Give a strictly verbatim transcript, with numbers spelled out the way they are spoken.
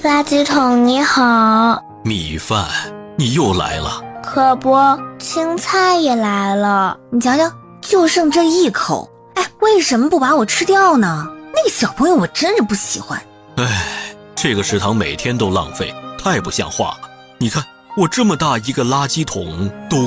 垃圾桶你好。 米饭，你又来了。 可不，青菜也来了。 你瞧瞧，就剩这一口，哎，为什么不把我吃掉呢？那个小朋友我真是不喜欢。 哎，这个食堂每天都浪费，太不像话了。你看，我这么大一个垃圾桶都